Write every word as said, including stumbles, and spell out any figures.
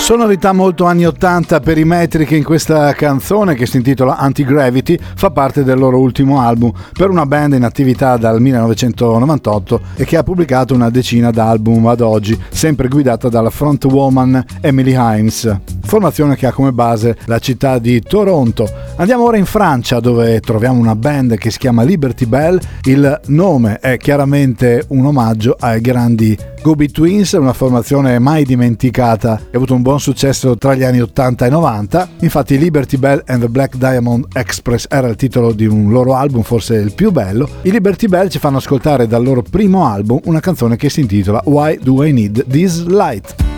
Sonorità molto anni ottanta per i metriche in questa canzone che si intitola Anti-Gravity, fa parte del loro ultimo album per una band in attività dal millenovecentonovantotto e che ha pubblicato una decina d'album ad oggi, sempre guidata dalla frontwoman Emily Himes, formazione che ha come base la città di Toronto. Andiamo ora in Francia, dove troviamo una band che si chiama Liberty Bell. Il nome è chiaramente un omaggio ai grandi Go-Betweens, una formazione mai dimenticata che ha avuto un buon successo tra gli anni ottanta e novanta. Infatti Liberty Bell and the Black Diamond Express era il titolo di un loro album, forse il più bello. I Liberty Bell ci fanno ascoltare dal loro primo album una canzone che si intitola Why Do I Need This Light?